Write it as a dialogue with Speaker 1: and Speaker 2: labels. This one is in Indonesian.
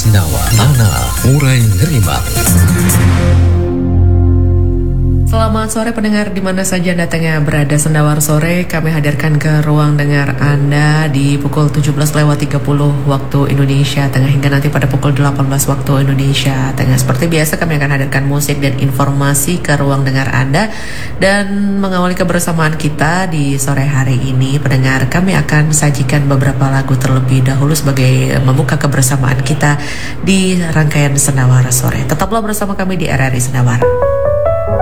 Speaker 1: Sendawa, Tanah Murai Neriman.
Speaker 2: Selamat sore pendengar di mana saja Anda tengah berada. Sendawar sore kami hadirkan ke ruang dengar Anda di pukul 17:30 waktu Indonesia Tengah hingga nanti pada pukul 18 waktu Indonesia Tengah. Seperti biasa kami akan hadirkan musik dan informasi ke ruang dengar Anda. Dan mengawali kebersamaan kita di sore hari ini, pendengar, kami akan sajikan beberapa lagu terlebih dahulu sebagai membuka kebersamaan kita di rangkaian Sendawar sore. Tetaplah bersama kami di RRI Sendawar.